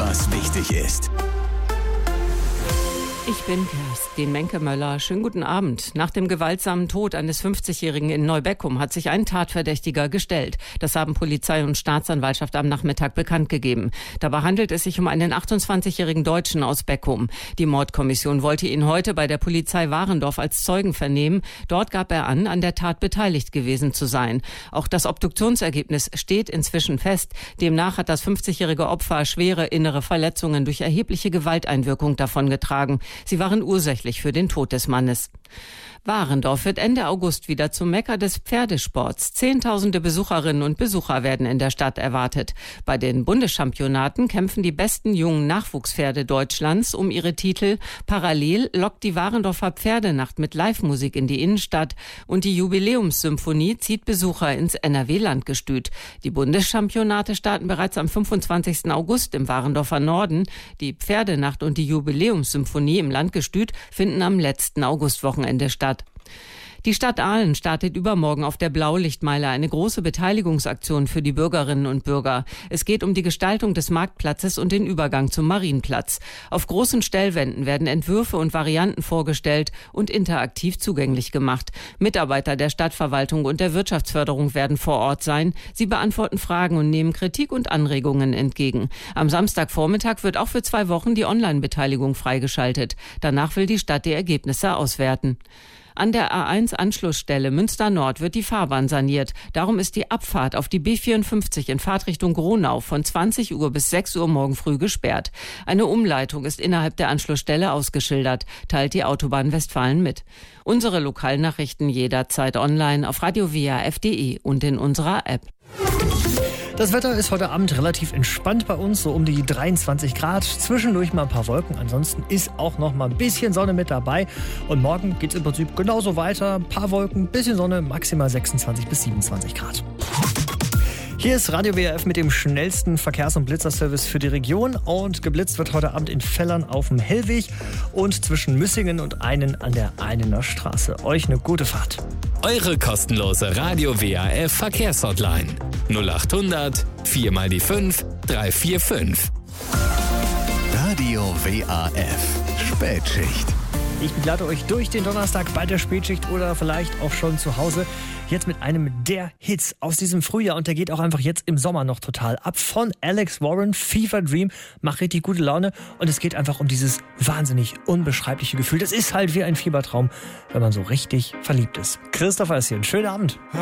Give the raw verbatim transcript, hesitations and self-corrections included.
was wichtig ist. Ich bin Kerstin Menke-Möller. Schönen guten Abend. Nach dem gewaltsamen Tod eines fünfzigjährigen in Neubeckum hat sich ein Tatverdächtiger gestellt. Das haben Polizei und Staatsanwaltschaft am Nachmittag bekannt gegeben. Dabei handelt es sich um einen achtundzwanzigjährigen Deutschen aus Beckum. Die Mordkommission wollte ihn heute bei der Polizei Warendorf als Zeugen vernehmen. Dort gab er an, an der Tat beteiligt gewesen zu sein. Auch das Obduktionsergebnis steht inzwischen fest. Demnach hat das fünfzigjährige Opfer schwere innere Verletzungen durch erhebliche Gewalteinwirkung davongetragen. Sie waren ursächlich für den Tod des Mannes. Warendorf wird Ende August wieder zum Mekka des Pferdesports. Zehntausende Besucherinnen und Besucher werden in der Stadt erwartet. Bei den Bundeschampionaten kämpfen die besten jungen Nachwuchspferde Deutschlands um ihre Titel. Parallel lockt die Warendorfer Pferdenacht mit Live-Musik in die Innenstadt und die Jubiläumssymphonie zieht Besucher ins N R W-Landgestüt. Die Bundeschampionate starten bereits am fünfundzwanzigsten August im Warendorfer Norden. Die Pferdenacht und die Jubiläumssymphonie im Landgestüt finden am letzten Augustwochenende statt. Die Stadt Aalen startet übermorgen auf der Blaulichtmeile eine große Beteiligungsaktion für die Bürgerinnen und Bürger. Es geht um die Gestaltung des Marktplatzes und den Übergang zum Marienplatz. Auf großen Stellwänden werden Entwürfe und Varianten vorgestellt und interaktiv zugänglich gemacht. Mitarbeiter der Stadtverwaltung und der Wirtschaftsförderung werden vor Ort sein. Sie beantworten Fragen und nehmen Kritik und Anregungen entgegen. Am Samstagvormittag wird auch für zwei Wochen die Online-Beteiligung freigeschaltet. Danach will die Stadt die Ergebnisse auswerten. An der A eins Anschlussstelle Münster Nord wird die Fahrbahn saniert. Darum ist die Abfahrt auf die B vierundfünfzig in Fahrtrichtung Gronau von zwanzig Uhr bis sechs Uhr morgen früh gesperrt. Eine Umleitung ist innerhalb der Anschlussstelle ausgeschildert, teilt die Autobahn Westfalen mit. Unsere Lokalnachrichten jederzeit online auf radio w a f punkt d e und in unserer App. Das Wetter ist heute Abend relativ entspannt bei uns, so um die dreiundzwanzig Grad. Zwischendurch mal ein paar Wolken, ansonsten ist auch noch mal ein bisschen Sonne mit dabei. Und morgen geht es im Prinzip genauso weiter. Ein paar Wolken, bisschen Sonne, maximal sechsundzwanzig bis siebenundzwanzig Grad. Hier ist Radio W R F mit dem schnellsten Verkehrs- und Blitzerservice für die Region. Und geblitzt wird heute Abend in Vellern auf dem Hellweg und zwischen Müssingen und Einen an der Einener Straße. Euch eine gute Fahrt. Eure kostenlose Radio W R F Verkehrshotline null acht hundert vier mal die fünf drei vier fünf. Radio W A F Spätschicht. Ich begleite euch durch den Donnerstag bei der Spätschicht oder vielleicht auch schon zu Hause. Jetzt mit einem der Hits aus diesem Frühjahr und der geht auch einfach jetzt im Sommer noch total ab. Von Alex Warren, Fever Dream, macht richtig gute Laune und es geht einfach um dieses wahnsinnig unbeschreibliche Gefühl. Das ist halt wie ein Fiebertraum, wenn man so richtig verliebt ist. Christopher ist hier, einen schönen Abend.